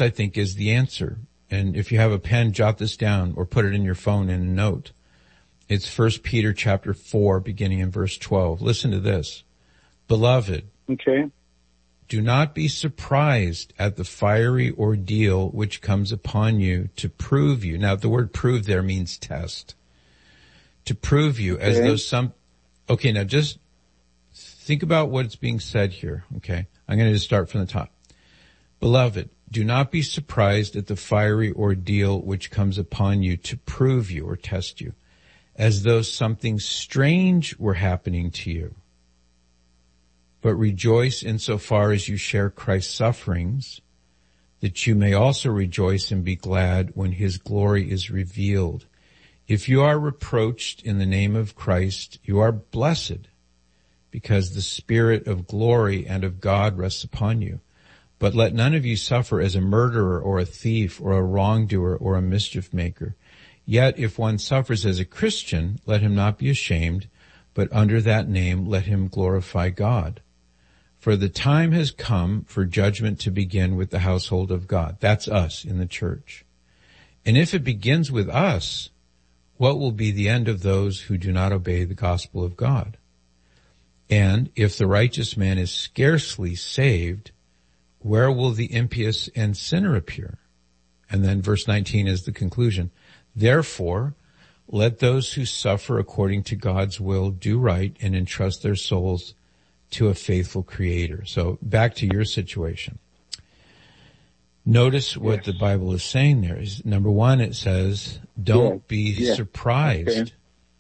I think, is the answer. And if you have a pen, jot this down or put it in your phone in a note. It's 1 Peter chapter 4, beginning in verse 12. Listen to this. Beloved, okay, do not be surprised at the fiery ordeal which comes upon you to prove you. Now, the word prove there means test. To prove you as though some... Okay, now just think about what's being said here, okay? I'm going to just start from the top. Beloved, do not be surprised at the fiery ordeal which comes upon you to prove you or test you, as though something strange were happening to you. But rejoice insofar as you share Christ's sufferings, that you may also rejoice and be glad when his glory is revealed. If you are reproached in the name of Christ, you are blessed, because the Spirit of glory and of God rests upon you. But let none of you suffer as a murderer or a thief or a wrongdoer or a mischief maker. Yet if one suffers as a Christian, let him not be ashamed, but under that name let him glorify God. For the time has come for judgment to begin with the household of God. That's us in the church. And if it begins with us, what will be the end of those who do not obey the gospel of God? And if the righteous man is scarcely saved, where will the impious and sinner appear? And then verse 19 is the conclusion. Therefore, let those who suffer according to God's will do right and entrust their souls to a faithful Creator. So back to your situation. Notice what the Bible is saying there is, number one, it says, don't be surprised. Okay.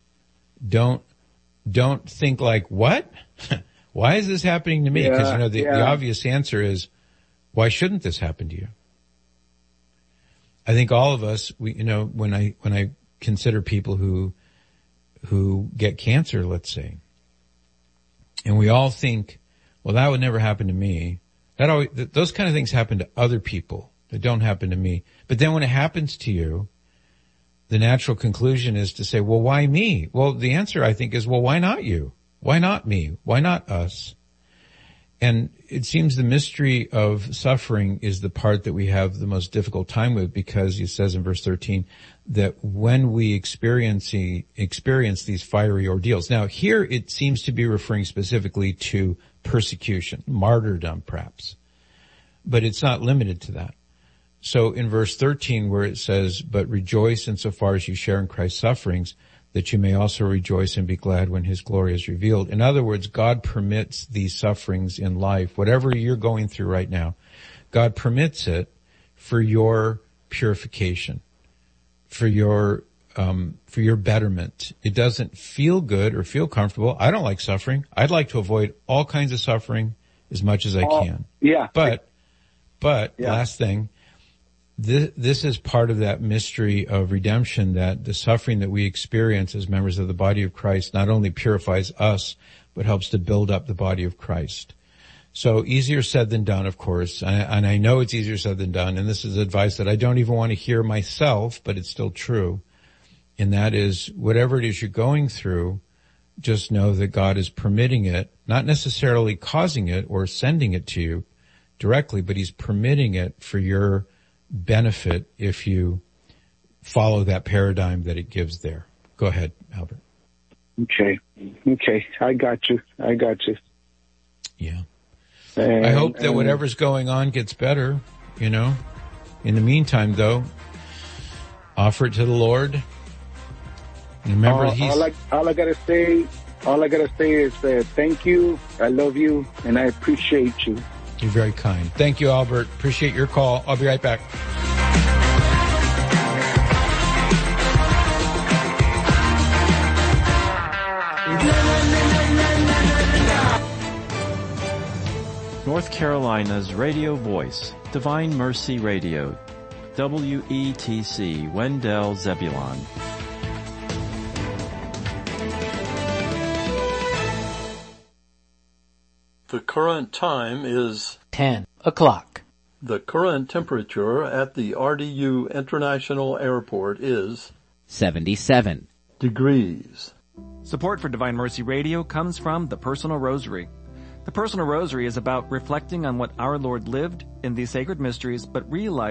Don't think like, what? Why is this happening to me? Because, the obvious answer is, why shouldn't this happen to you? I think all of us, when I consider people who get cancer, let's say, and we all think, well, that would never happen to me. Those kind of things happen to other people. They don't happen to me. But then when it happens to you, the natural conclusion is to say, well, why me? Well, the answer, I think, is, well, why not you? Why not me? Why not us? And it seems the mystery of suffering is the part that we have the most difficult time with, because it says in verse 13 that when we experience these fiery ordeals. Now here it seems to be referring specifically to persecution, martyrdom perhaps, but it's not limited to that. So in verse 13 where it says, but rejoice insofar as you share in Christ's sufferings, that you may also rejoice and be glad when his glory is revealed. In other words, God permits these sufferings in life. Whatever you're going through right now, God permits it for your purification, for your betterment. It doesn't feel good or feel comfortable. I don't like suffering. I'd like to avoid all kinds of suffering as much as I can. Yeah. But last thing, this is part of that mystery of redemption, that the suffering that we experience as members of the body of Christ not only purifies us, but helps to build up the body of Christ. So easier said than done, of course, and I know it's easier said than done, and this is advice that I don't even want to hear myself, but it's still true. And that is, whatever it is you're going through, just know that God is permitting it, not necessarily causing it or sending it to you directly, but he's permitting it for your benefit if you follow that paradigm that it gives there. Go ahead, Albert. Okay. I got you. Yeah. And I hope that whatever's going on gets better, In the meantime, though, offer it to the Lord. And remember, all I gotta say is thank you, I love you, and I appreciate you. You're very kind. Thank you, Albert. Appreciate your call. I'll be right back. North Carolina's radio voice, Divine Mercy Radio, WETC, Wendell, Zebulon. The current time is 10 o'clock. The current temperature at the RDU International Airport is 77 degrees. Support for Divine Mercy Radio comes from the Personal Rosary. The Personal Rosary is about reflecting on what our Lord lived in these sacred mysteries, but realizing